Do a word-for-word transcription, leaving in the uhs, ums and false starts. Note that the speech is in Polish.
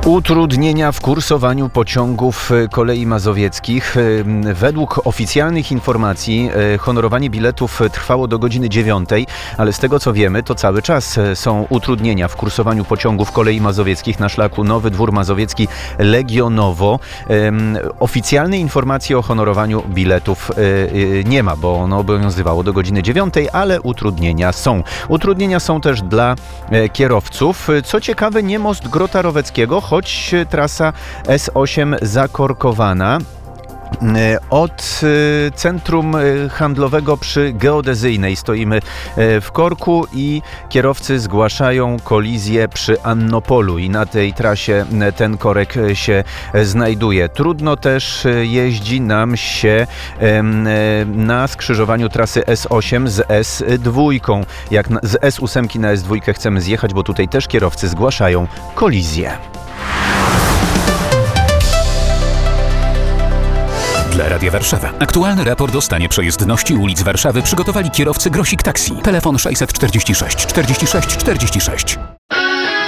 Utrudnienia w kursowaniu pociągów kolei mazowieckich. Według oficjalnych informacji honorowanie biletów trwało do godziny dziewiątej, ale z tego co wiemy, to cały czas są utrudnienia w kursowaniu pociągów kolei mazowieckich na szlaku Nowy Dwór Mazowiecki - Legionowo. Oficjalnej informacji o honorowaniu biletów nie ma, bo ono obowiązywało do godziny dziewiątej, ale utrudnienia są. Utrudnienia są też dla kierowców. Co ciekawe, nie most Grota Roweckiego, choć trasa S osiem zakorkowana. Od centrum handlowego przy Geodezyjnej stoimy w korku i kierowcy zgłaszają kolizję przy Annopolu i na tej trasie ten korek się znajduje. Trudno też jeździ nam się na skrzyżowaniu trasy S osiem z S dwa. Jak z S osiem na S dwa chcemy zjechać, bo tutaj też kierowcy zgłaszają kolizję. Dla Radia Warszawa. Aktualny raport o stanie przejezdności ulic Warszawy przygotowali kierowcy Grosik Taxi. Telefon sześćset czterdzieści sześć czterdzieści sześć czterdzieści sześć.